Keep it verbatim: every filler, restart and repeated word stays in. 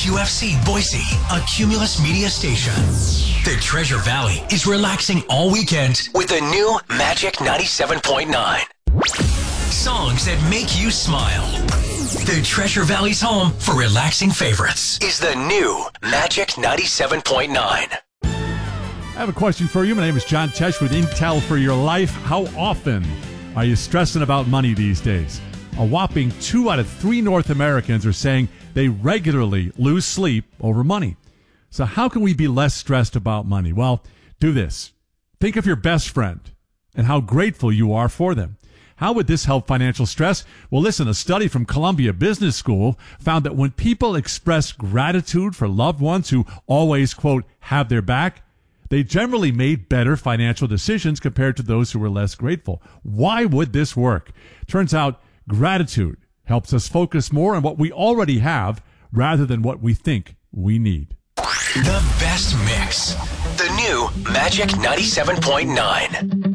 Q F C Boise, a Cumulus Media station. The Treasure Valley is relaxing all weekend with the new Magic ninety-seven point nine. Songs that make you smile. The Treasure Valley's home for relaxing favorites is the new Magic ninety-seven point nine. I have a question for you. My name is John Tesh with Intel for Your Life. How often are you stressing about money these days? A whopping two out of three North Americans are saying they regularly lose sleep over money. So how can we be less stressed about money? Well, do this. Think of your best friend and how grateful you are for them. How would this help financial stress? Well, listen, a study from Columbia Business School found that when people express gratitude for loved ones who always, quote, have their back, they generally made better financial decisions compared to those who were less grateful. Why would this work? Turns out gratitude helps us focus more on what we already have rather than what we think we need. The best mix. The new Magic ninety-seven point nine.